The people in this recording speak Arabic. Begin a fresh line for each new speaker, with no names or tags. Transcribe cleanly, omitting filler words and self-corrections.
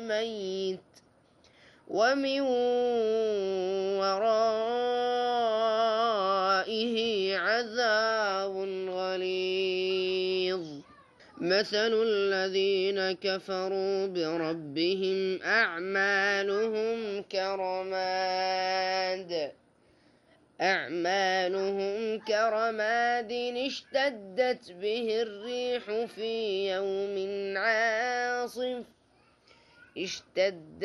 ميت ومن ورائه عذاب غليظ مثل الذين كفروا بربهم أعمالهم كرماد اشتدت به الريح في يوم عاصف